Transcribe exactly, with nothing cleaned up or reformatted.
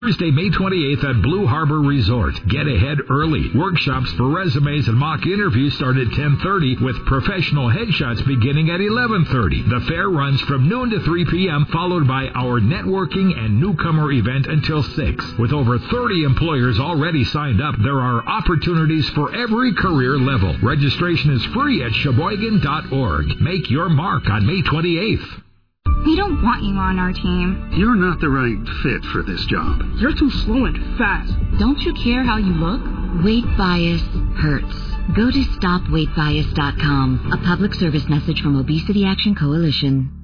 Thursday, May twenty-eighth at Blue Harbor Resort. Get ahead early. Workshops for resumes and mock interviews start at ten thirty with professional headshots beginning at eleven thirty. The fair runs from noon to three p.m. followed by our networking and newcomer event until six. With over thirty employers already signed up, there are opportunities for every career level. Registration is free at Sheboygan dot org. Make your mark on May twenty-eighth. We don't want you on our team. You're not the right fit for this job. You're too slow and fast. Don't you care how you look? Weight bias hurts. Go to stop weight bias dot com. A public service message from Obesity Action Coalition.